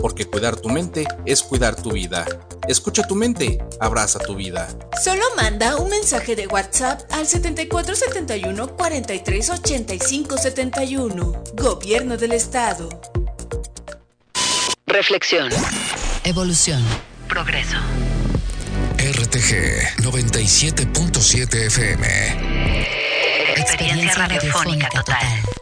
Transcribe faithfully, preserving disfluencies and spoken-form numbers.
porque cuidar tu mente es cuidar tu vida. Escucha tu mente, abraza tu vida. Solo manda un mensaje de WhatsApp al setenta y cuatro setenta y uno cuarenta y tres ochenta y cinco setenta y uno. Gobierno del Estado. Reflexión. Evolución. Progreso. R T G noventa y siete punto siete F M. Experiencia radiofónica total.